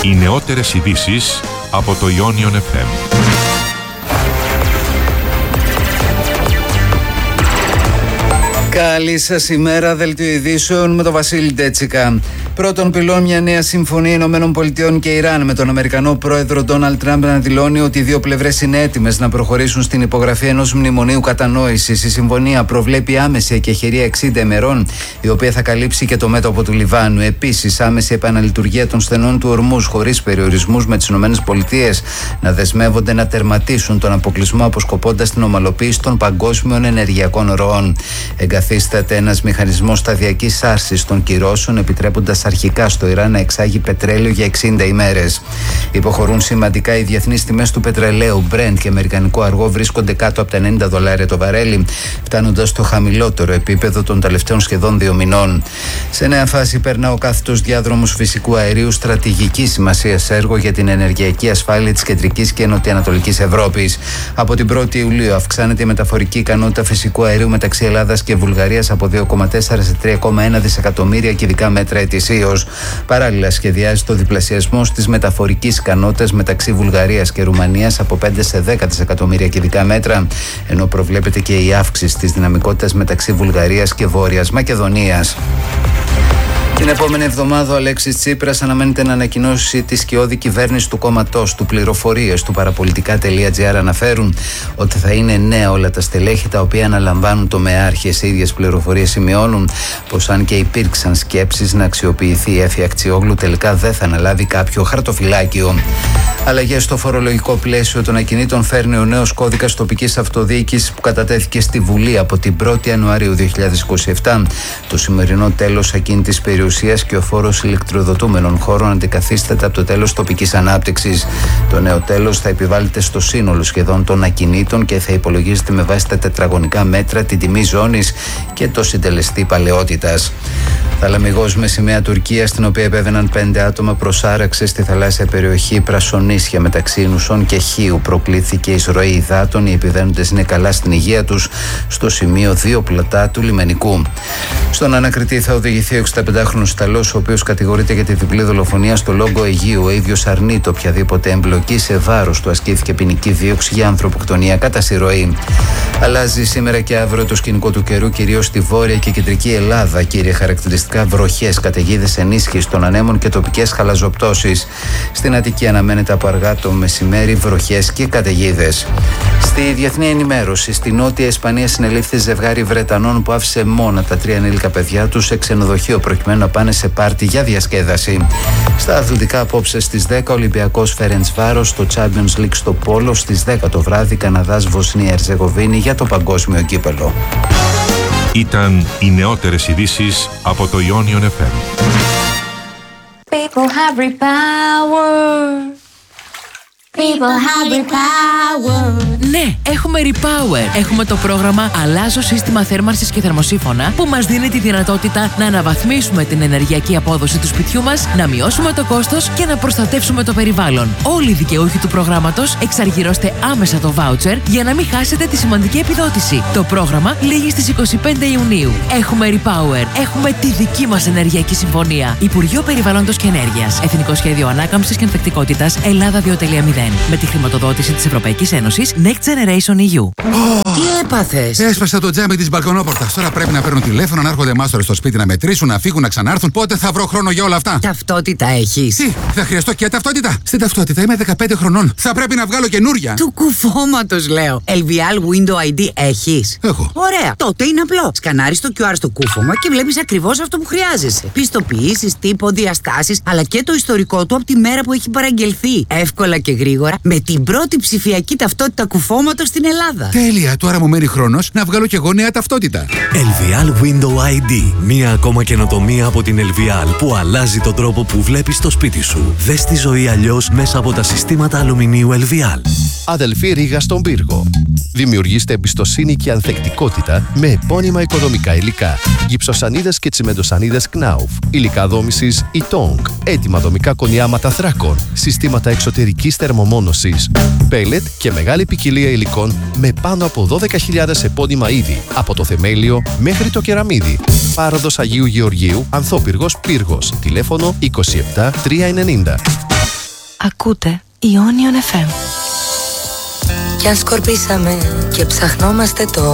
Οι νεότερες ειδήσεις από το Ionion FM. Καλή σας ημέρα, δελτίο ειδήσεων με τον Βασίλη Ντέτσικα. Πρώτον πυλών μια νέα συμφωνία ΗΠΑ και Ιράν, με τον Αμερικανό πρόεδρο Ντόναλντ Τραμπ να δηλώνει ότι οι δύο πλευρές είναι έτοιμες να προχωρήσουν στην υπογραφή ενός μνημονίου κατανόησης. Η συμφωνία προβλέπει άμεση εκεχηρία 60 ημερών, η οποία θα καλύψει και το μέτωπο του Λιβάνου. Επίσης, άμεση επαναλειτουργία των στενών του Ορμούζ, χωρίς περιορισμούς, με τις ΗΠΑ να δεσμεύονται να τερματίσουν τον αποκλεισμό, αποσκοπώντας την ομαλοποίηση των παγκόσμιων ενεργειακών ροών. Εγκαθίσταται ένας μηχανισμός σταδιακής άρσης των κυρώσεων, επιτρέποντας αρχικά στο Ιράν να εξάγει πετρέλαιο για 60 ημέρες. Υποχωρούν σημαντικά οι διεθνείς τιμές του πετρελαίου. Brent και αμερικανικό αργό βρίσκονται κάτω από τα $90 το βαρέλι, φτάνοντας στο χαμηλότερο επίπεδο των τελευταίων σχεδόν 2 μηνών. Σε νέα φάση περνά ο κάθετος διάδρομος φυσικού αερίου, στρατηγικής σημασίας έργο για την ενεργειακή ασφάλεια της κεντρικής και νοτιοανατολικής Ευρώπης. Από την 1η Ιουλίου αυξάνεται η μεταφορική ικανότητα φυσικού αερίου μεταξύ Ελλάδας και Βουλγαρίας από 2,4 σε 3,1 δισεκατομμύρια κυβικά μέτρα ετησίως. Παράλληλα, σχεδιάζεται ο διπλασιασμός της μεταφορικής ικανότητας μεταξύ Βουλγαρίας και Ρουμανίας από 5 σε 10 δισεκατομμύρια κυβικά μέτρα, ενώ προβλέπεται και η αύξηση της δυναμικότητας μεταξύ Βουλγαρίας και Βόρειας Μακεδονίας. Την επόμενη εβδομάδα ο Αλέξης Τσίπρας αναμένεται να ανακοινώσει τη σκιώδη κυβέρνηση του κόμματός του. Πληροφορίες του παραπολιτικά.gr αναφέρουν ότι θα είναι νέα όλα τα στελέχη τα οποία αναλαμβάνουν τομεάρχες. Οι ίδιες πληροφορίες σημειώνουν πως αν και υπήρξαν σκέψεις να αξιοποιηθεί η Έφη Αξιόγλου, τελικά δεν θα αναλάβει κάποιο χαρτοφυλάκιο. Αλλαγές στο φορολογικό πλαίσιο των ακινήτων φέρνει ο νέος κώδικας τοπικής αυτοδιοίκησης που κατατέθηκε στη Βουλή από την 1η Ιανουαρίου 2027. Το σημερινό τέλος ακίνητης περιουσίας και ο φόρος ηλεκτροδοτούμενων χώρων αντικαθίσταται από το τέλος τοπικής ανάπτυξης. Το νέο τέλος θα επιβάλλεται στο σύνολο σχεδόν των ακινήτων και θα υπολογίζεται με βάση τα τετραγωνικά μέτρα, την τιμή ζώνης και το συντελεστή παλαιότητας. Θαλαμιγός με σημαία Τουρκία, στην οποία επέβαιναν 5 άτομα, προσάραξε στη θαλάσσια περιοχή Πρασονίσια μεταξύ Νουσών και Χίου. Προκλήθηκε εισρωή υδάτων. Οι επιβαίνοντες είναι καλά στην υγεία τους στο σημείο 2 πλατά του λιμενικού. Στον ανακριτή θα οδηγηθεί ο 65χρονος Ιταλός, ο οποίος κατηγορείται για τη διπλή δολοφονία στο Λόγκο Αιγείου. Ο ίδιος αρνείται οποιαδήποτε εμπλοκή. Σε βάρος του ασκήθηκε ποινική δίωξη για ανθρωποκτονία κατά συρροή. Αλλάζει σήμερα και αύριο το σκηνικό του καιρού, κυρίως στη βόρεια και κεντρική Ελλάδα. Κύρια χαρακτηριστικά βροχές, καταιγίδες, ενίσχυση των ανέμων και τοπικές χαλαζοπτώσεις. Στην Αττική αναμένεται από αργά το μεσημέρι βροχές και καταιγίδες. Στη διεθνή ενημέρωση, στη Νότια Ισπανία συνελήφθη ζευγάρι Βρετανών που άφησε μόνα τα 3 ανήλικα παιδιά τους σε ξενοδοχείο προκειμένου να πάνε σε πάρτι για διασκέδαση. Στα αθλητικά, απόψε στις 10 Ολυμπιακός Φερεντσβάρος στο Champions League στο Πόλο, στις 10 το βράδυ Καναδάς Βοσνία Ερζεγοβίνη για το παγκόσμιο κύπελλο. Ήταν οι νεότερες ειδήσεις από το Ionion FM. People have repower. People have repower. Ναι, έχουμε Repower. Έχουμε το πρόγραμμα Αλλάζω σύστημα θέρμανσης και θερμοσύφωνα που μας δίνει τη δυνατότητα να αναβαθμίσουμε την ενεργειακή απόδοση του σπιτιού μας, να μειώσουμε το κόστος και να προστατεύσουμε το περιβάλλον. Όλοι οι δικαιούχοι του προγράμματος εξαργυρώστε άμεσα το voucher για να μην χάσετε τη σημαντική επιδότηση. Το πρόγραμμα λήγει στις 25 Ιουνίου. Έχουμε Repower. Έχουμε τη δική μας ενεργειακή συμφωνία. Υπουργείο Περιβάλλοντος και Ενέργειας. Εθνικό Σχέδιο Ανάκαμψης και Ανθεκτικότητας Ελλάδα 2.0. Με τη χρηματοδότηση της Ευρωπαϊκής Ένωσης Next Generation EU. Τι έπαθες? Έσπασα το τζάμι της μπαλκονόπορτας. Τώρα πρέπει να παίρνω τηλέφωνο, να έρχονται μάστορες στο σπίτι να μετρήσουν, να φύγουν, να ξανάρθουν. Πότε θα βρω χρόνο για όλα αυτά? Ταυτότητα έχεις? Τι, θα χρειαστώ και ταυτότητα? Στην ταυτότητα είμαι 15 χρονών. Θα πρέπει να βγάλω καινούρια. Του κουφώματος λέω. LVL Window ID έχεις? Έχω. Ωραία. Τότε είναι απλό. Σκανάρεις το QR στο κούφωμα και βλέπεις ακριβώς αυτό που χρειάζεσαι. Πιστοποιήσεις, τύπο, διαστάσεις, αλλά και το ιστορικό του από τη μέρα που έχει παραγγελθεί. Εύκολα και γρήγορα, με την πρώτη ψηφιακή ταυτότητα κουφώματος στην Ελλάδα. Τέλεια. Τώρα μου μένει χρόνος να βγάλω κι εγώ νέα ταυτότητα. LVL Window ID. Μία ακόμα καινοτομία από την LVL που αλλάζει τον τρόπο που βλέπεις το σπίτι σου. Δες τη ζωή αλλιώς μέσα από τα συστήματα αλουμινίου LVL. Αδελφή Ρήγα στον πύργο. Δημιουργήστε εμπιστοσύνη και ανθεκτικότητα με επώνυμα οικοδομικά υλικά. Γυψοσανίδες και τσιμεντοσανίδες Knauf. Υλικά δόμησης Itong. Έτοιμα δομικά κονιάματα Θράκων. Συστήματα εξωτερικής θερμομόνωσης. Πέλετ και μεγάλη ποικιλία υλικών με πάνω από 12.000 επώνυμα είδη. Από το θεμέλιο μέχρι το κεραμίδι. Πάροδος Αγίου Γεωργίου, Ανθόπυργος Πύργος. Τηλέφωνο 27 390. Ακούτε Ionion FM. Κι αν σκορπίσαμε και ψαχνόμαστε το